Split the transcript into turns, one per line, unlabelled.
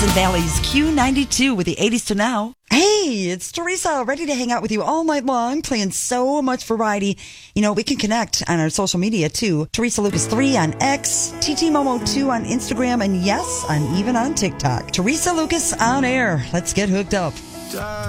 Hudson Valley's Q92 with the 80s to now. Hey, it's Teresa, ready to hang out with you all night long, playing so much variety. You know, we can connect on our social media, too. Teresa Lucas 3 on X, TT Momo 2 on Instagram, and yes, I'm even on TikTok. Teresa Lucas on air. Let's get hooked up.